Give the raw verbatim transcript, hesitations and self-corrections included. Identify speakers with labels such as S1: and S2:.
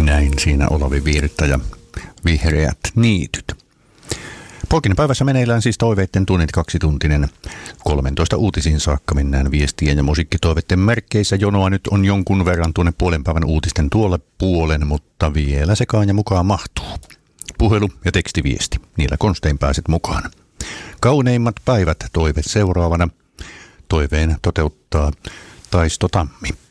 S1: Näin siinä Olavi Virta ja Vihreät niityt. Polkinen päivässä meneillään siis toiveitten tunnit kaksituntinen. kolmetoista uutisiin saakka mennään viestien ja musiikkitoiveitten merkkeissä. Jonoa nyt on jonkun verran tuonne puolen päivän uutisten tuolle puolen, mutta vielä sekaan ja mukaan mahtuu. Puhelu ja tekstiviesti. Niillä konstein pääset mukaan. Kauneimmat päivät toive seuraavana. Toiveen toteuttaa Taisto Tammi.